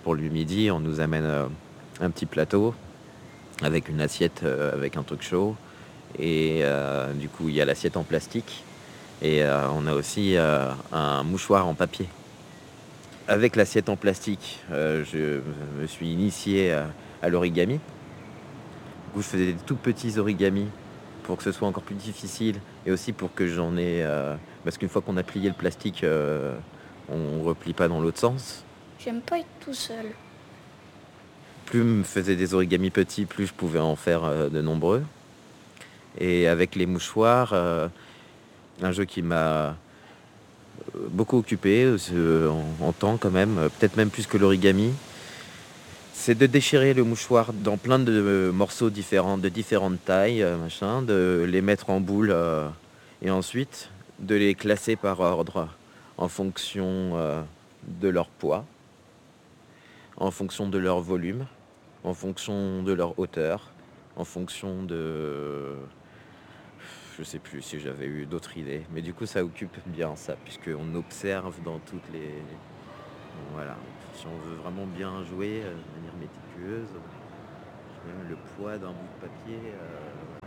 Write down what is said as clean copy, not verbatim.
pour le midi, on nous amène un petit plateau avec une assiette avec un truc chaud. Et du coup, il y a l'assiette en plastique. Et on a aussi un mouchoir en papier. Avec l'assiette en plastique, je me suis initié à l'origami. Du coup, je faisais des tout petits origamis pour que ce soit encore plus difficile et aussi pour que j'en ai... parce qu'une fois qu'on a plié le plastique, on replie pas dans l'autre sens. J'aime pas être tout seul. Plus je me faisais des origamis petits, plus je pouvais en faire de nombreux. Et avec les mouchoirs, un jeu qui m'a beaucoup occupé en temps quand même, peut-être même plus que l'origami, c'est de déchirer le mouchoir dans plein de morceaux différents, de différentes tailles, machin, de les mettre en boule et ensuite de les classer par ordre en fonction de leur poids, en fonction de leur volume, en fonction de leur hauteur, en fonction de... Je sais plus si j'avais eu d'autres idées, mais du coup ça occupe bien ça, puisqu'on observe dans toutes les... Voilà, si on veut vraiment bien jouer de manière méticuleuse, même le poids d'un bout de papier,